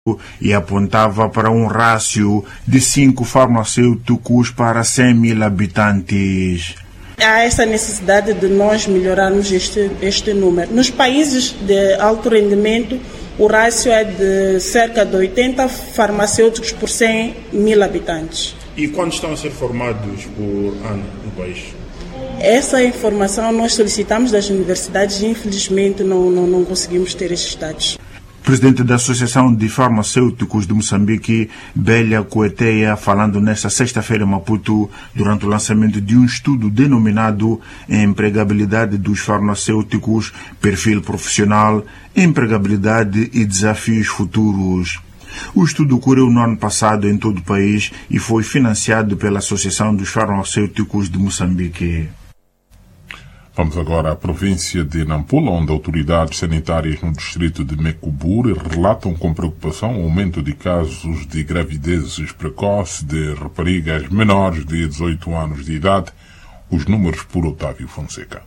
e apontava para um rácio de 5 farmacêuticos para 100 mil habitantes. Há essa necessidade de nós melhorarmos este número. Nos países de alto rendimento, o rácio é de cerca de 80 farmacêuticos por 100 mil habitantes. E quantos estão a ser formados por ano no país? Essa informação nós solicitamos das universidades e infelizmente não conseguimos ter esses dados. Presidente da Associação de Farmacêuticos de Moçambique, Bélia Coeteia, falando nesta sexta-feira em Maputo, durante o lançamento de um estudo denominado Empregabilidade dos Farmacêuticos, Perfil Profissional, Empregabilidade e Desafios Futuros. O estudo ocorreu no ano passado em todo o país e foi financiado pela Associação dos Farmacêuticos de Moçambique. Vamos agora à província de Nampula, onde autoridades sanitárias no distrito de Mecuburi relatam com preocupação o aumento de casos de gravidezes precoce de raparigas menores de 18 anos de idade. Os números por Otávio Fonseca.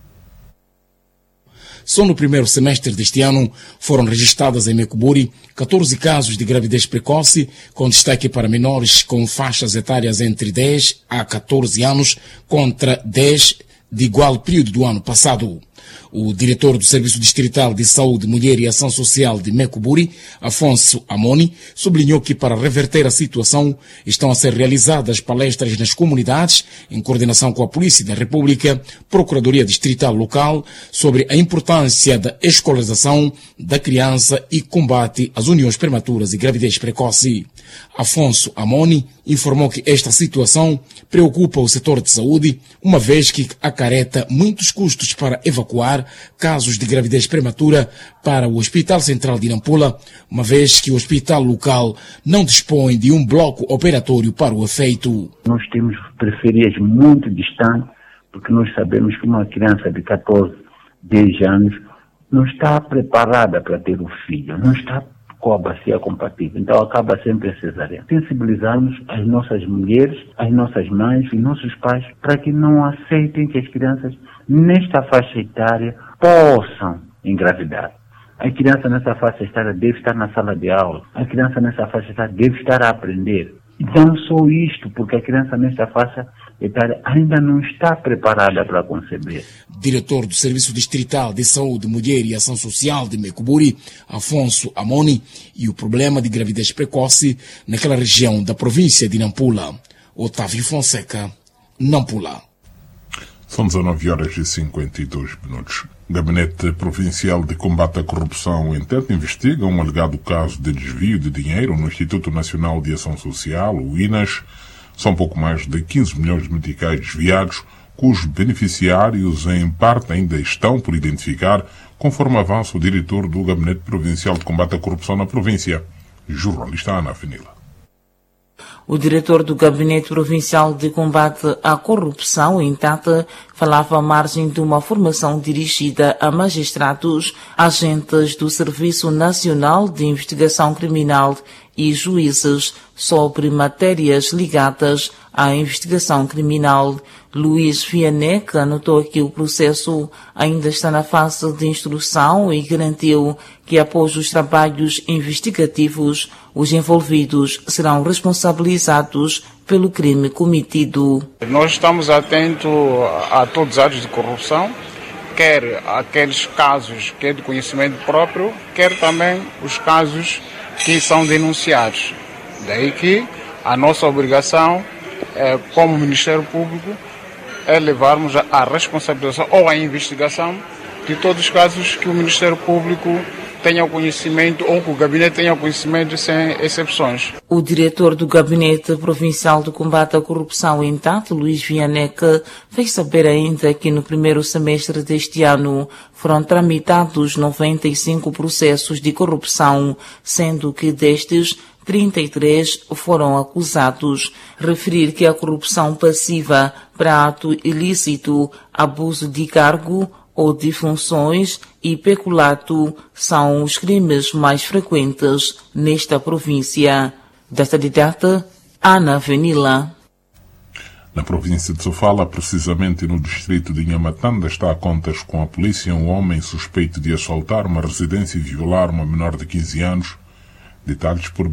Só no primeiro semestre deste ano foram registradas em Mecuburi 14 casos de gravidez precoce, com destaque para menores com faixas etárias entre 10 a 14 anos, contra 10 de igual período do ano passado. O diretor do Serviço Distrital de Saúde, Mulher e Ação Social de Mecuburi, Afonso Amoni, sublinhou que para reverter a situação estão a ser realizadas palestras nas comunidades, em coordenação com a Polícia da República, Procuradoria Distrital Local, sobre a importância da escolarização da criança e combate às uniões prematuras e gravidez precoce. Afonso Amoni informou que esta situação preocupa o setor de saúde, uma vez que acarreta muitos custos para evacuar casos de gravidez prematura para o Hospital Central de Nampula, uma vez que o hospital local não dispõe de um bloco operatório para o efeito. Nós temos periferias muito distantes, porque nós sabemos que uma criança de 14, 10 anos não está preparada para ter o filho, não está com a bacia compatível, então acaba sempre a cesárea. Sensibilizarmos as nossas mulheres, as nossas mães e nossos pais para que não aceitem que as crianças nesta faixa etária possam engravidar. A criança nessa faixa etária deve estar na sala de aula, a criança nessa faixa etária deve estar a aprender. E não só isto, porque a criança nesta faixa etária ainda não está preparada para conceber. Diretor do Serviço Distrital de Saúde, Mulher e Ação Social de Mecuburi, Afonso Amoni, e o problema de gravidez precoce naquela região da província de Nampula. Otávio Fonseca, Nampula. São 19h52. Gabinete Provincial de Combate à Corrupção interno investiga um alegado caso de desvio de dinheiro no Instituto Nacional de Ação Social, o INAS. São pouco mais de 15 milhões de meticais desviados, cujos beneficiários em parte ainda estão por identificar, conforme avança o diretor do Gabinete Provincial de Combate à Corrupção na província, jornalista Ana Fenila. O diretor do Gabinete Provincial de Combate à Corrupção, INTAT, falava à margem de uma formação dirigida a magistrados, agentes do Serviço Nacional de Investigação Criminal e juízes sobre matérias ligadas à investigação criminal. Luís Vianney anotou que o processo ainda está na fase de instrução e garantiu que, após os trabalhos investigativos, os envolvidos serão responsabilizados pelo crime cometido. Nós estamos atentos a todos os atos de corrupção, quer aqueles casos que é de conhecimento próprio, quer também os casos que são denunciados. Daí que a nossa obrigação, como Ministério Público, é levarmos a responsabilização ou a investigação de todos os casos que o Ministério Público tenha conhecimento ou que o Gabinete tenha conhecimento, sem exceções. O diretor do Gabinete Provincial de Combate à Corrupção, INTAT, Luís Vianney, fez saber ainda que no primeiro semestre deste ano foram tramitados 95 processos de corrupção, sendo que destes 33 foram acusados. Referir que a corrupção passiva para ato ilícito, abuso de cargo ou de funções e peculato são os crimes mais frequentes nesta província. Desta data, Ana Fenila. Na província de Sofala, precisamente no distrito de Inhamatanda, está a contas com a polícia um homem suspeito de assaltar uma residência e violar uma menor de 15 anos. Detalhes por